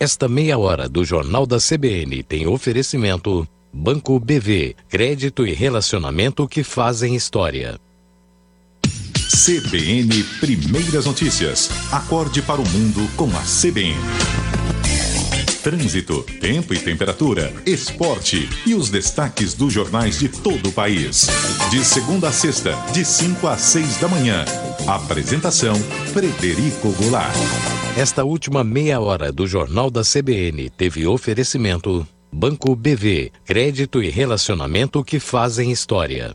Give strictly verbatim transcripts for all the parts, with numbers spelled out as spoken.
Esta meia hora do Jornal da C B N tem oferecimento Banco B V, crédito e relacionamento que fazem história. C B N Primeiras Notícias. Acorde para o mundo com a C B N. Trânsito, tempo e temperatura, esporte e os destaques dos jornais de todo o país. De segunda a sexta, de cinco às seis da manhã. Apresentação, Frederico Goulart. Esta última meia hora do Jornal da C B N teve oferecimento Banco B V, crédito e relacionamento que fazem história.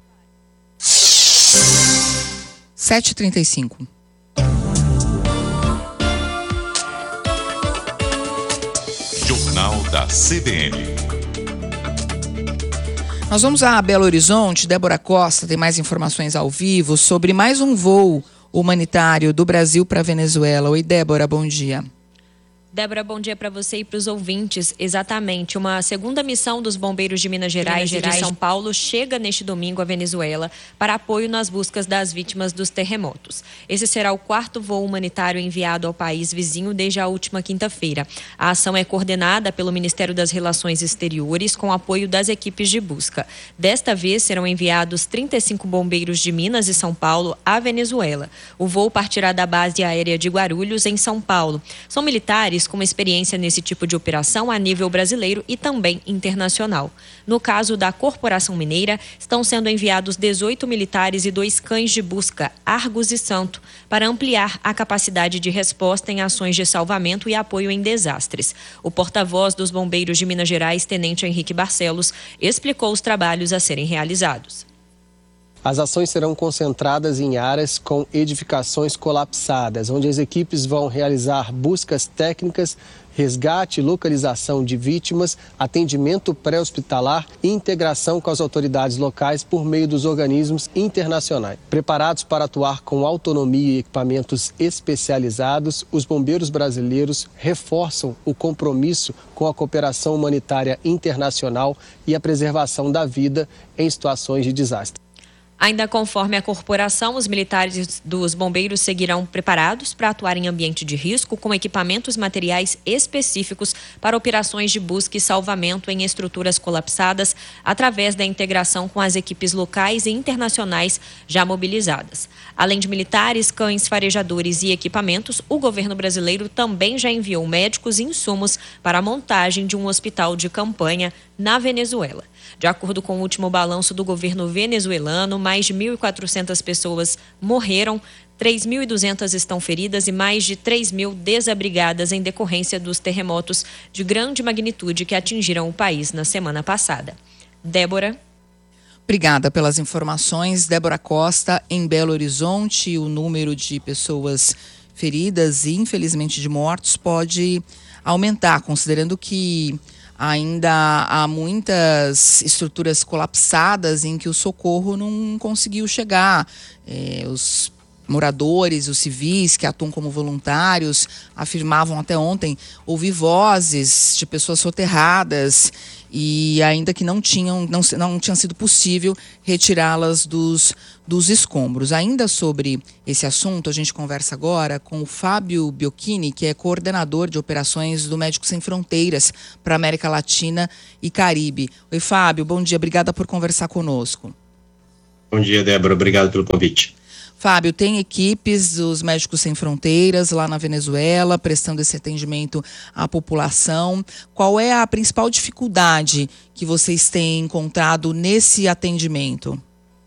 sete e trinta e cinco. Jornal da C B N. Nós vamos a Belo Horizonte. Débora Costa tem mais informações ao vivo sobre mais um voo humanitário do Brasil para a Venezuela. Oi, Débora, bom dia. Débora, bom dia para você e para os ouvintes. Exatamente, uma segunda missão dos bombeiros de Minas Gerais, Minas Gerais e de São Paulo chega neste domingo à Venezuela para apoio nas buscas das vítimas dos terremotos. Esse será o quarto voo humanitário enviado ao país vizinho desde a última quinta-feira. A ação é coordenada pelo Ministério das Relações Exteriores com apoio das equipes de busca. Desta vez serão enviados trinta e cinco bombeiros de Minas e São Paulo à Venezuela. O voo partirá da base aérea de Guarulhos, em São Paulo. São militares com experiência nesse tipo de operação a nível brasileiro e também internacional. No caso da Corporação Mineira, estão sendo enviados dezoito militares e dois cães de busca, Argus e Santo, para ampliar a capacidade de resposta em ações de salvamento e apoio em desastres. O porta-voz dos bombeiros de Minas Gerais, Tenente Henrique Barcelos, explicou os trabalhos a serem realizados. As ações serão concentradas em áreas com edificações colapsadas, onde as equipes vão realizar buscas técnicas, resgate e localização de vítimas, atendimento pré-hospitalar e integração com as autoridades locais por meio dos organismos internacionais. Preparados para atuar com autonomia e equipamentos especializados, os bombeiros brasileiros reforçam o compromisso com a cooperação humanitária internacional e a preservação da vida em situações de desastre. Ainda conforme a corporação, os militares dos bombeiros seguirão preparados para atuar em ambiente de risco com equipamentos e materiais específicos para operações de busca e salvamento em estruturas colapsadas através da integração com as equipes locais e internacionais já mobilizadas. Além de militares, cães, farejadores e equipamentos, o governo brasileiro também já enviou médicos e insumos para a montagem de um hospital de campanha na Venezuela. De acordo com o último balanço do governo venezuelano, mais de mil e quatrocentas pessoas morreram, três mil e duzentas estão feridas e mais de três mil desabrigadas em decorrência dos terremotos de grande magnitude que atingiram o país na semana passada. Débora. Obrigada pelas informações. Débora Costa, em Belo Horizonte. O número de pessoas feridas e, infelizmente, de mortos pode aumentar, considerando que ainda há muitas estruturas colapsadas em que o socorro não conseguiu chegar. É, os moradores, os civis que atuam como voluntários, afirmavam até ontem ouvir vozes de pessoas soterradas e ainda que não tinham, não, não tinha sido possível retirá-las dos, dos escombros. Ainda sobre esse assunto, a gente conversa agora com o Fábio Biocchini, que é coordenador de operações do Médicos Sem Fronteiras para a América Latina e Caribe. Oi, Fábio, bom dia, obrigada por conversar conosco. Bom dia, Débora, obrigado pelo convite. Fábio, tem equipes dos Médicos Sem Fronteiras lá na Venezuela, prestando esse atendimento à população. Qual é a principal dificuldade que vocês têm encontrado nesse atendimento?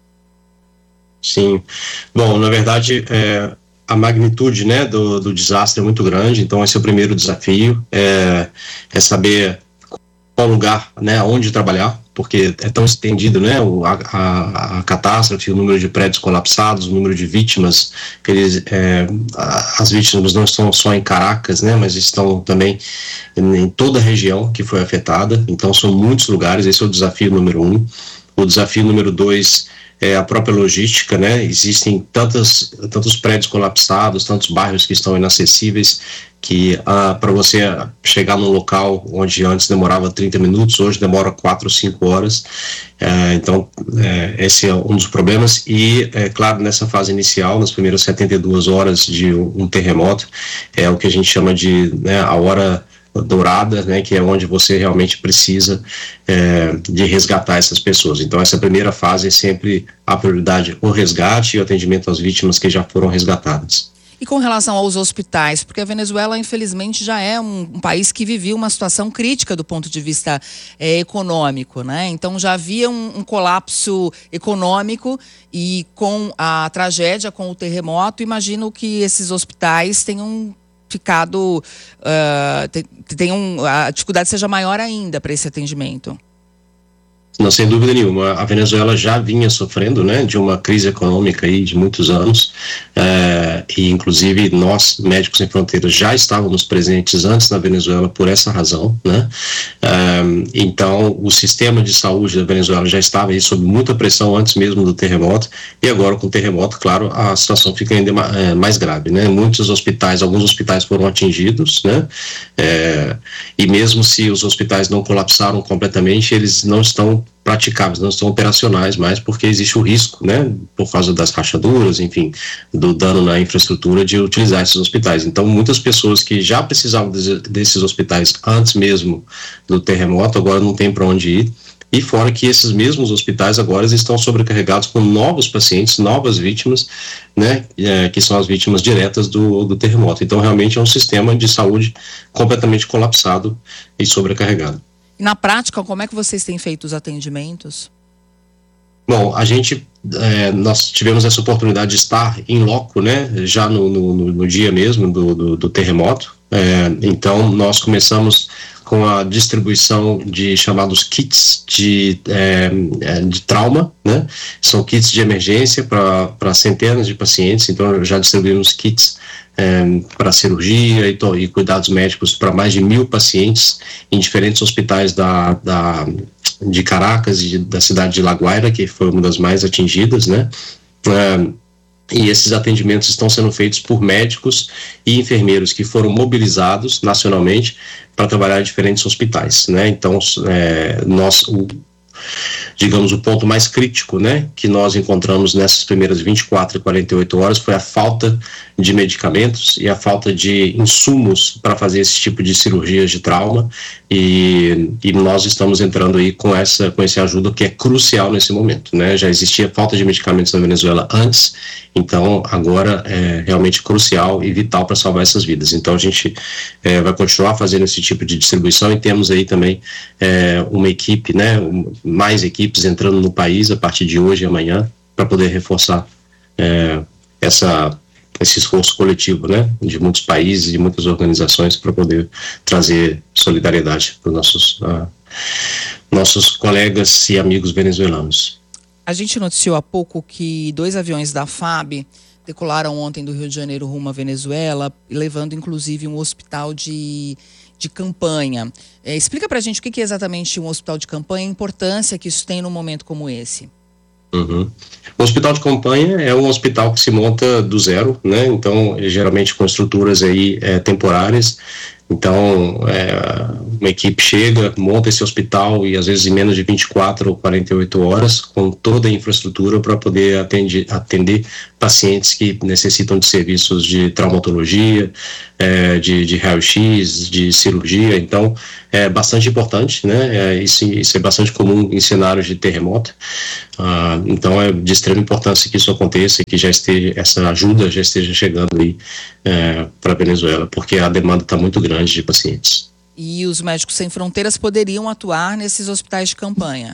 Sim, bom, na verdade, é, a magnitude, né, do, do desastre é muito grande, então esse é o primeiro desafio, é, é saber qual lugar, né, onde trabalhar, porque é tão estendido, né, o, a, a, a catástrofe, o número de prédios colapsados, o número de vítimas, que eles, é, a, as vítimas não estão só em Caracas, né, mas estão também em, em toda a região que foi afetada, então são muitos lugares, esse é o desafio número um. O desafio número dois é a própria logística, né, existem tantos, tantos prédios colapsados, tantos bairros que estão inacessíveis, que ah, para você chegar num local onde antes demorava trinta minutos, hoje demora quatro, cinco horas, é, então é, esse é um dos problemas. E é claro, nessa fase inicial, nas primeiras setenta e duas horas de um terremoto, é o que a gente chama de, né, a hora dourada, né, que é onde você realmente precisa é, de resgatar essas pessoas. Então, essa primeira fase é sempre a prioridade, o resgate e o atendimento às vítimas que já foram resgatadas. E com relação aos hospitais, porque a Venezuela, infelizmente, já é um, um país que vivia uma situação crítica do ponto de vista é, econômico, né? Então já havia um, um colapso econômico e com a tragédia, com o terremoto, imagino que esses hospitais tenham ficado, uh, tenham, a dificuldade seja maior ainda para esse atendimento. Não, sem dúvida nenhuma. A Venezuela já vinha sofrendo, né, de uma crise econômica aí de muitos anos, é, e inclusive nós, Médicos Sem Fronteiras, já estávamos presentes antes na Venezuela por essa razão, né? É, então, o sistema de saúde da Venezuela já estava aí sob muita pressão antes mesmo do terremoto, e agora com o terremoto, claro, a situação fica ainda mais grave, né? Muitos hospitais, alguns hospitais foram atingidos, né? É, e mesmo se os hospitais não colapsaram completamente, eles não estão praticáveis, não estão operacionais mais, porque existe o risco, né, por causa das rachaduras, enfim, do dano na infraestrutura de utilizar esses hospitais. Então, muitas pessoas que já precisavam de, desses hospitais antes mesmo do terremoto, agora não tem para onde ir. E fora que esses mesmos hospitais agora estão sobrecarregados com novos pacientes, novas vítimas, né, é, que são as vítimas diretas do, do terremoto. Então, realmente é um sistema de saúde completamente colapsado e sobrecarregado. E na prática, como é que vocês têm feito os atendimentos? Bom, a gente, é, nós tivemos essa oportunidade de estar em loco, né, já no, no, no dia mesmo do, do, do terremoto. É, então, nós começamos com a distribuição de chamados kits de, é, de trauma, né? São kits de emergência para centenas de pacientes. Então, já distribuímos kits é, para cirurgia e, e cuidados médicos para mais de mil pacientes em diferentes hospitais da, da, de Caracas e da cidade de La Guaira, que foi uma das mais atingidas, né? É, E esses atendimentos estão sendo feitos por médicos e enfermeiros que foram mobilizados nacionalmente para trabalhar em diferentes hospitais, né? Então, é, nós, o, digamos, o ponto mais crítico, né, que nós encontramos nessas primeiras vinte e quatro e quarenta e oito horas foi a falta de medicamentos e a falta de insumos para fazer esse tipo de cirurgias de trauma, e, e nós estamos entrando aí com essa, com essa ajuda que é crucial nesse momento, né? Já existia falta de medicamentos na Venezuela antes, então agora é realmente crucial e vital para salvar essas vidas. Então a gente é, vai continuar fazendo esse tipo de distribuição, e temos aí também é, uma equipe, né, mais equipes entrando no país a partir de hoje e amanhã para poder reforçar é, essa esse esforço coletivo, né, de muitos países e de muitas organizações para poder trazer solidariedade para os nossos, uh, nossos colegas e amigos venezuelanos. A gente noticiou há pouco que dois aviões da F A B decolaram ontem do Rio de Janeiro rumo à Venezuela, levando inclusive um hospital de, de campanha. É, explica para a gente o que é exatamente um hospital de campanha e a importância que isso tem num momento como esse. Uhum. O hospital de campanha é um hospital que se monta do zero, né? Então, geralmente com estruturas aí é, temporárias. Então, é, uma equipe chega, monta esse hospital e às vezes em menos de vinte e quatro ou quarenta e oito horas, com toda a infraestrutura para poder atender, atender pacientes que necessitam de serviços de traumatologia, é, de, de raio-x, de cirurgia. Então, é bastante importante, né? É, isso, isso é bastante comum em cenários de terremoto. Ah, então, é de extrema importância que isso aconteça, que já esteja, essa ajuda já esteja chegando aí é, para a Venezuela, porque a demanda está muito grande de pacientes. E os Médicos Sem Fronteiras poderiam atuar nesses hospitais de campanha?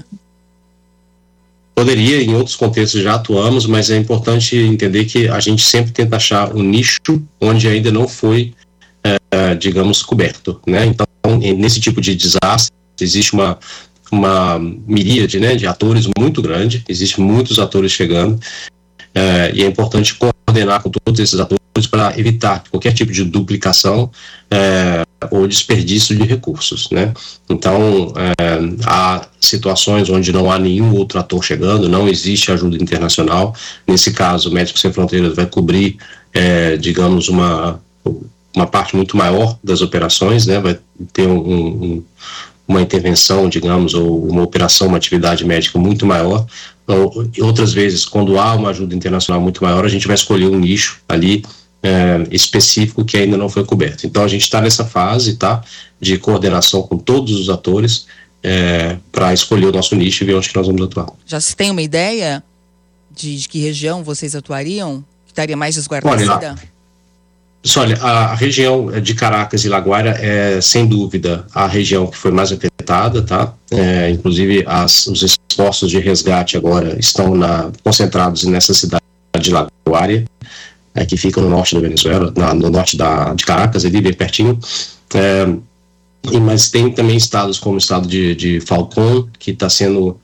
Poderia, em outros contextos já atuamos, mas é importante entender que a gente sempre tenta achar um nicho onde ainda não foi, é, digamos, coberto, né? Então, nesse tipo de desastre, existe uma, uma miríade, né, de atores muito grande, existem muitos atores chegando, é, e é importante coordenar com todos esses atores para evitar qualquer tipo de duplicação é, ou desperdício de recursos, né? Então, é, há situações onde não há nenhum outro ator chegando, não existe ajuda internacional. Nesse caso, o Médicos Sem Fronteiras vai cobrir, é, digamos, uma, uma parte muito maior das operações, né? Vai ter um, um, uma intervenção, digamos, ou uma operação, uma atividade médica muito maior. Outras vezes, quando há uma ajuda internacional muito maior, a gente vai escolher um nicho ali, é, específico que ainda não foi coberto. Então a gente está nessa fase, tá, de coordenação com todos os atores é, para escolher o nosso nicho e ver onde que nós vamos atuar. Já se tem uma ideia de, de que região vocês atuariam? Que estaria mais desguarnecida? Olha, olha, a região de Caracas e Laguaira é, sem dúvida, a região que foi mais afetada, tá? É, inclusive, as, os esforços de resgate agora estão na, concentrados nessa cidade de Laguaira, é, que fica no norte da Venezuela, na, no norte da, de Caracas, ali bem pertinho. É, e, mas tem também estados como o estado de, de Falcón, que está sendo,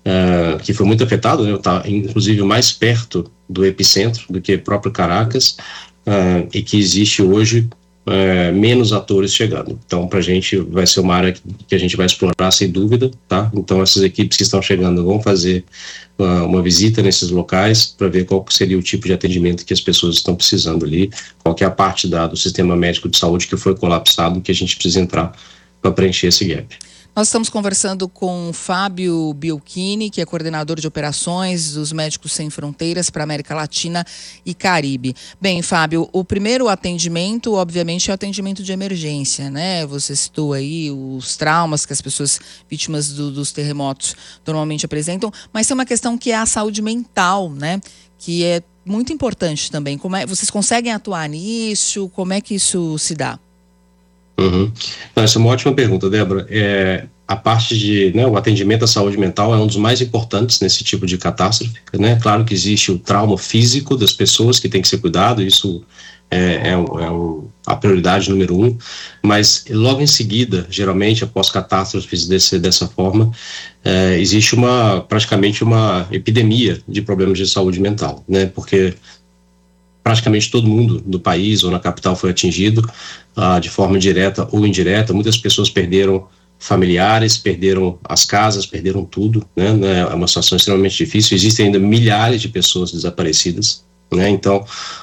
é, que foi muito afetado, né? Tá, inclusive mais perto do epicentro do que próprio Caracas. Uh, e que existe hoje uh, menos atores chegando. Então, para a gente vai ser uma área que, que a gente vai explorar sem dúvida, tá? Então, essas equipes que estão chegando vão fazer uh, uma visita nesses locais para ver qual seria o tipo de atendimento que as pessoas estão precisando ali, qual que é a parte da, do sistema médico de saúde que foi colapsado, que a gente precisa entrar para preencher esse gap. Nós estamos conversando com o Fábio Biolchini, que é coordenador de operações dos Médicos Sem Fronteiras para América Latina e Caribe. Bem, Fábio, o primeiro atendimento, obviamente, é o atendimento de emergência, né? Você citou aí os traumas que as pessoas vítimas do, dos terremotos normalmente apresentam, mas tem uma questão que é a saúde mental, né? Que é muito importante também. Como é, vocês conseguem atuar nisso? Como é que isso se dá? Uhum. Não, essa é uma ótima pergunta, Débora. É, a parte de, né, o atendimento à saúde mental é um dos mais importantes nesse tipo de catástrofe, né? Claro que existe o trauma físico das pessoas que tem que ser cuidado, isso é, é, o, é o, a prioridade número um, mas logo em seguida, geralmente após catástrofes desse, dessa forma, é, existe uma, praticamente uma epidemia de problemas de saúde mental, né? Porque praticamente todo mundo do país ou na capital foi atingido uh, de forma direta ou indireta. Muitas pessoas perderam familiares, perderam as casas, perderam tudo, né? É uma situação extremamente difícil. Existem ainda milhares de pessoas desaparecidas, né? Então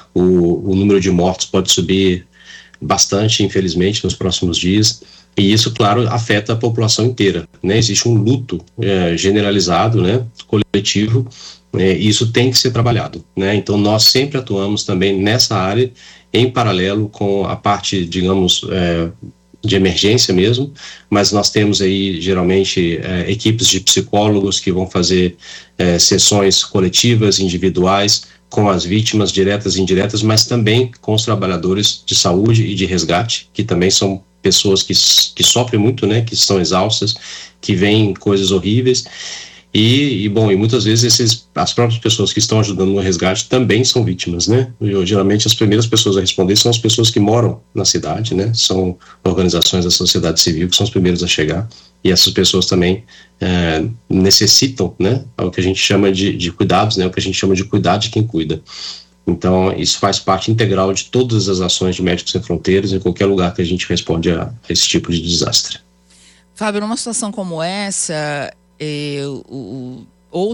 o, o número de mortos pode subir bastante, infelizmente, nos próximos dias. E isso, claro, afeta a população inteira, né? Existe um luto é, generalizado, né? Coletivo. É, isso tem que ser trabalhado, né? Então nós sempre atuamos também nessa área em paralelo com a parte, digamos, é, de emergência mesmo, mas nós temos aí geralmente é, equipes de psicólogos que vão fazer é, sessões coletivas, individuais, com as vítimas diretas e indiretas, mas também com os trabalhadores de saúde e de resgate, que também são pessoas que, que sofrem muito, né? Que estão exaustas, que veem coisas horríveis. E, e, bom, e muitas vezes esses, as próprias pessoas que estão ajudando no resgate também são vítimas, né? Eu, geralmente as primeiras pessoas a responder são as pessoas que moram na cidade, né? São organizações da sociedade civil que são as primeiras a chegar. E essas pessoas também é, necessitam, né? É o que a gente chama de, de cuidados, né? O que a gente chama de cuidar de quem cuida. Então, isso faz parte integral de todas as ações de Médicos Sem Fronteiras em qualquer lugar que a gente responde a, a esse tipo de desastre. Fábio, numa situação como essa, eh, o,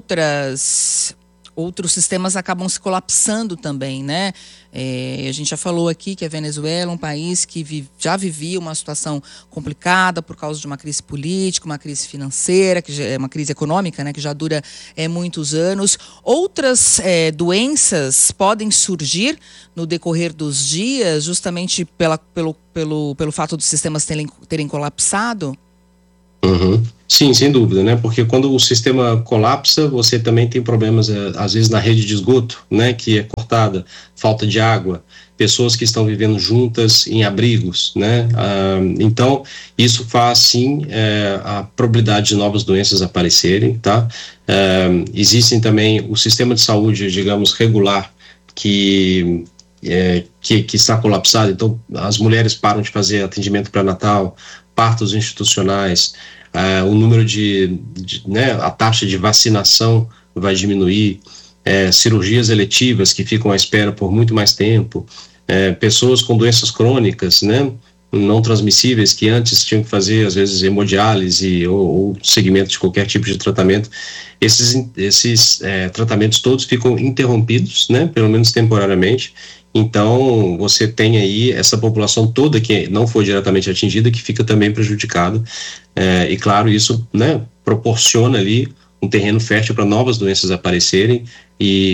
outras, outros sistemas acabam se colapsando também, né? Eh, a gente já falou aqui que a Venezuela é um país que vi, já vivia uma situação complicada por causa de uma crise política, uma crise financeira, que já é uma crise econômica, né, que já dura é, muitos anos. Outras é, doenças podem surgir no decorrer dos dias, justamente pela, pelo, pelo, pelo fato dos sistemas terem, terem colapsado? Uhum. Sim, sem dúvida, né? Porque quando o sistema colapsa, você também tem problemas, é, às vezes, na rede de esgoto, né? Que é cortada, falta de água, pessoas que estão vivendo juntas em abrigos, né? Ah, então, isso faz, sim, é, a probabilidade de novas doenças aparecerem, tá? É, existem também o sistema de saúde, digamos, regular, que... É, que, que está colapsado. Então as mulheres param de fazer atendimento pré-natal, partos institucionais, uh, o número de, de né, a taxa de vacinação vai diminuir, é, cirurgias eletivas que ficam à espera por muito mais tempo, é, pessoas com doenças crônicas, né, não transmissíveis, que antes tinham que fazer às vezes hemodiálise ou, ou segmento de qualquer tipo de tratamento, esses, esses é, tratamentos todos ficam interrompidos, né, pelo menos temporariamente. Então, você tem aí essa população toda que não foi diretamente atingida, que fica também prejudicada. É, e, claro, isso, né, proporciona ali um terreno fértil para novas doenças aparecerem e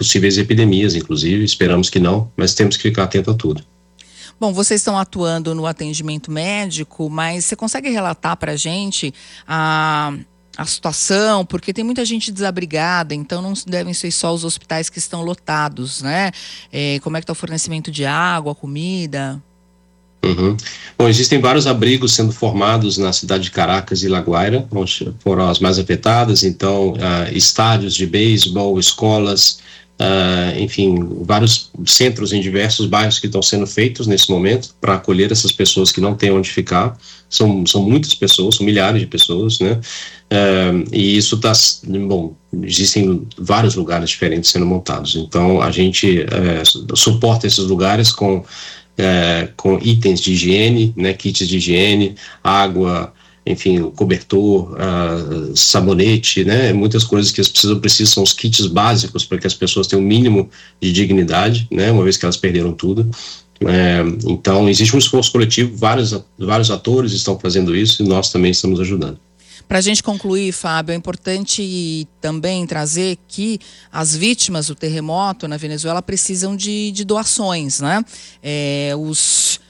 possíveis epidemias, inclusive, esperamos que não, mas temos que ficar atento a tudo. Bom, vocês estão atuando no atendimento médico, mas você consegue relatar para a gente a, a situação? Porque tem muita gente desabrigada, então não devem ser só os hospitais que estão lotados, né? É, como é que está o fornecimento de água, comida? Uhum. Bom, existem vários abrigos sendo formados na cidade de Caracas e La Guaira, onde foram as mais afetadas, então uh, estádios de beisebol, escolas, uh, enfim, vários centros em diversos bairros que estão sendo feitos nesse momento para acolher essas pessoas que não têm onde ficar. São, são muitas pessoas, são milhares de pessoas, né? Uh, e isso está, bom, existem vários lugares diferentes sendo montados, então a gente uh, suporta esses lugares com É, com itens de higiene, né, kits de higiene, água, enfim, cobertor, uh, sabonete, né, muitas coisas que as pessoas precisam, são os kits básicos para que as pessoas tenham o mínimo de dignidade, né, uma vez que elas perderam tudo. É, então, existe um esforço coletivo, vários, vários atores estão fazendo isso e nós também estamos ajudando. Para a gente concluir, Fábio, é importante também trazer que as vítimas do terremoto na Venezuela precisam de, de doações, né? É, os,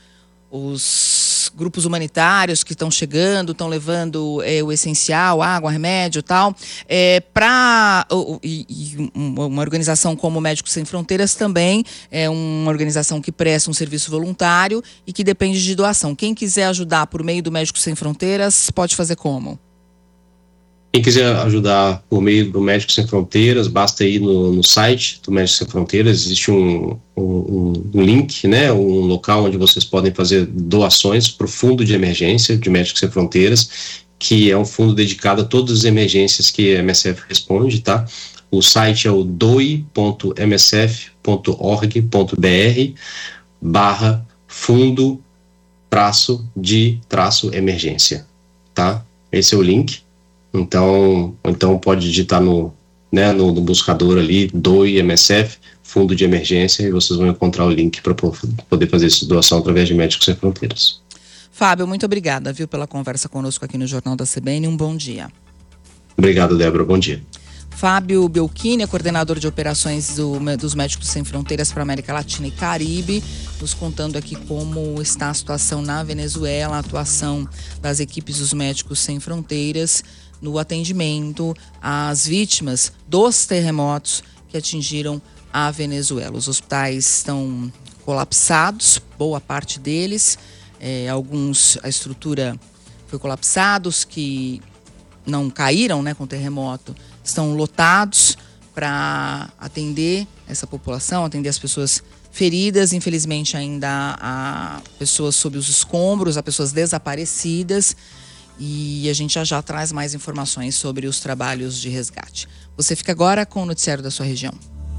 os grupos humanitários que estão chegando, estão levando é, o essencial, água, remédio e tal, é, para e, e uma organização como Médicos Sem Fronteiras também é uma organização que presta um serviço voluntário e que depende de doação. Quem quiser ajudar por meio do Médicos Sem Fronteiras, pode fazer como? Quem quiser ajudar por meio do Médicos Sem Fronteiras, basta ir no, no site do Médicos Sem Fronteiras, existe um, um, um link, né, um local onde vocês podem fazer doações para o Fundo de Emergência de Médicos Sem Fronteiras, que é um fundo dedicado a todas as emergências que a M S F responde, tá? O site é o doe ponto m s f ponto org ponto b r barra fundo traço de traço emergência, tá? Esse é o link. Então, então pode digitar no, né, no, no buscador ali, doe M S F, Fundo de Emergência, e vocês vão encontrar o link para poder fazer essa doação através de Médicos Sem Fronteiras. Fábio, muito obrigada, viu, pela conversa conosco aqui no Jornal da C B N. Um bom dia. Obrigado, Débora. Bom dia. Fábio Belchini, coordenador de operações do, dos Médicos Sem Fronteiras para a América Latina e Caribe, nos contando aqui como está a situação na Venezuela, a atuação das equipes dos Médicos Sem Fronteiras no atendimento às vítimas dos terremotos que atingiram a Venezuela. Os hospitais estão colapsados, boa parte deles, é, alguns a estrutura foi colapsada, os que não caíram, né, com o terremoto estão lotados para atender essa população, atender as pessoas feridas. Infelizmente ainda há pessoas sob os escombros, há pessoas desaparecidas. E a gente já já traz mais informações sobre os trabalhos de resgate. Você fica agora com o noticiário da sua região.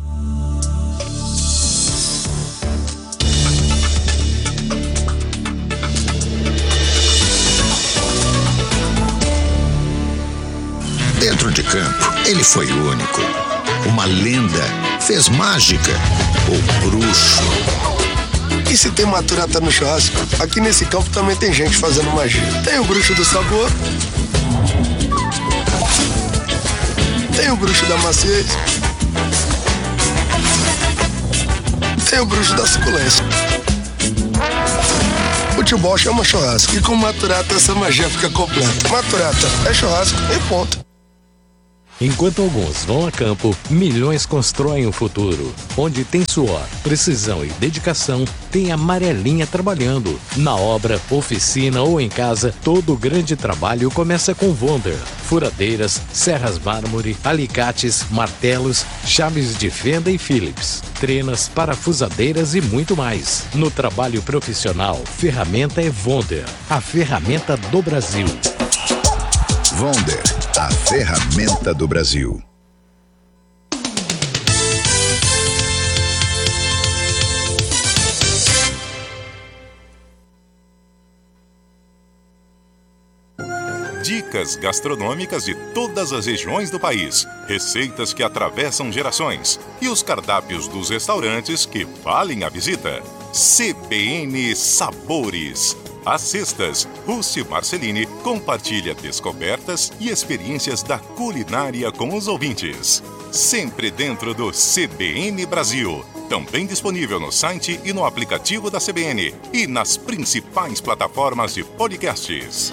Dentro de campo, ele foi único. Uma lenda, fez mágica, o bruxo. E se tem maturata no churrasco, aqui nesse campo também tem gente fazendo magia. Tem o bruxo do sabor, tem o bruxo da maciez, tem o bruxo da suculência. Futebol chama churrasco e com maturata essa magia fica completa. Maturata é churrasco e ponto. Enquanto alguns vão a campo, milhões constroem o futuro. Onde tem suor, precisão e dedicação, tem a Amarelinha trabalhando. Na obra, oficina ou em casa, todo grande trabalho começa com Wonder. Furadeiras, serras mármore, alicates, martelos, chaves de fenda e Phillips, trenas, parafusadeiras e muito mais. No trabalho profissional, ferramenta é Wonder, a ferramenta do Brasil. Wonder, a ferramenta do Brasil. Dicas gastronômicas de todas as regiões do país, receitas que atravessam gerações e os cardápios dos restaurantes que valem a visita. C B N Sabores. Às sextas, Rússio Marcelini compartilha descobertas e experiências da culinária com os ouvintes. sempre dentro do C B N Brasil. Também disponível no site e no aplicativo da C B N e nas principais plataformas de podcasts.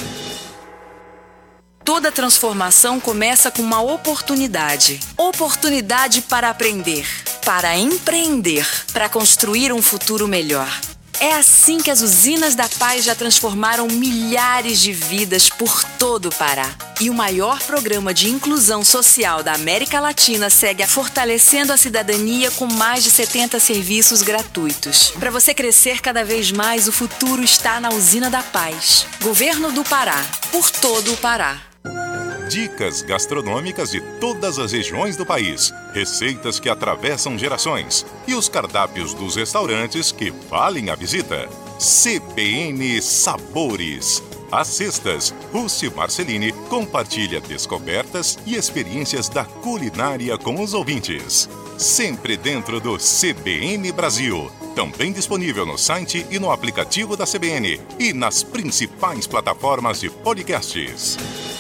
Toda transformação começa com uma oportunidade. Oportunidade para aprender, para empreender, para construir um futuro melhor. É assim que as usinas da paz já transformaram milhares de vidas por todo o Pará. E o maior programa de inclusão social da América Latina segue fortalecendo a cidadania com mais de setenta serviços gratuitos. Para você crescer cada vez mais, o futuro está na Usina da Paz. Governo do Pará, por todo o Pará. Dicas gastronômicas de todas as regiões do país, receitas que atravessam gerações e os cardápios dos restaurantes que valem a visita. C B N Sabores. Às sextas, Rússi Marcelini compartilha descobertas e experiências da culinária com os ouvintes. Sempre dentro do C B N Brasil. Também disponível no site e no aplicativo da C B N e nas principais plataformas de podcasts.